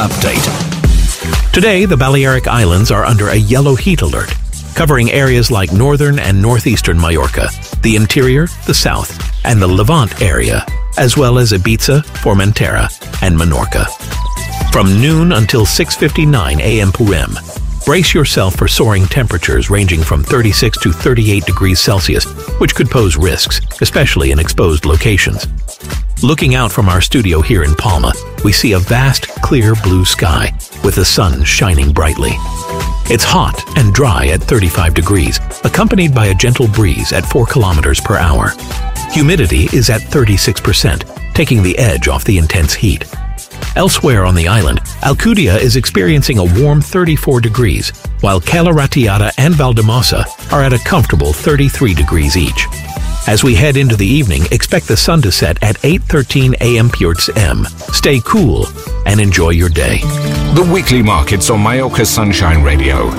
update. Today, the Balearic Islands are under a yellow heat alert, covering areas like northern and northeastern Majorca, the interior, the south, and the Levant area, as well as Ibiza, Formentera, and Menorca. From noon until 6:59 a.m. p.m., brace yourself for soaring temperatures ranging from 36 to 38 degrees Celsius, which could pose risks, especially in exposed locations. Looking out from our studio here in Palma, we see a vast, clear blue sky with the sun shining brightly. It's hot and dry at 35 degrees, accompanied by a gentle breeze at 4 kilometers per hour. Humidity is at 36%, taking the edge off the intense heat. Elsewhere on the island, Alcudia is experiencing a warm 34 degrees, while Cala Ratllada and Valldemossa are at a comfortable 33 degrees each. As we head into the evening, expect the sun to set at 8:13 a.m. p.m. Stay cool and enjoy your day. The weekly markets on Majorca Sunshine Radio.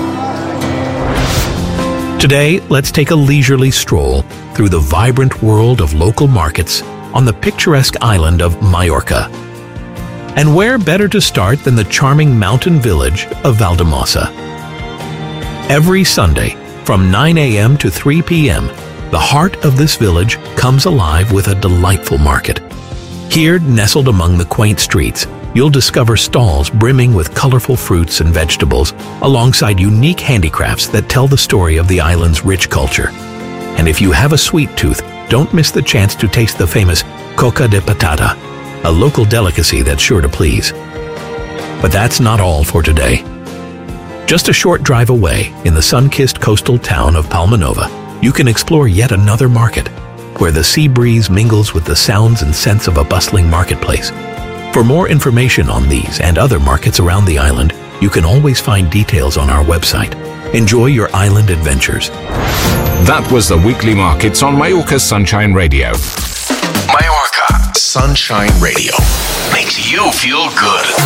Today, let's take a leisurely stroll through the vibrant world of local markets on the picturesque island of Majorca. And where better to start than the charming mountain village of Valldemossa? Every Sunday, from 9 a.m. to 3 p.m., the heart of this village comes alive with a delightful market. Here, nestled among the quaint streets, you'll discover stalls brimming with colorful fruits and vegetables, alongside unique handicrafts that tell the story of the island's rich culture. And if you have a sweet tooth, don't miss the chance to taste the famous coca de patata, a local delicacy that's sure to please. But that's not all for today. Just a short drive away, in the sun-kissed coastal town of Palma Nova, you can explore yet another market, where the sea breeze mingles with the sounds and scents of a bustling marketplace. For more information on these and other markets around the island, you can always find details on our website. Enjoy your island adventures. That was the weekly markets on Majorca Sunshine Radio. Majorca Sunshine Radio makes you feel good.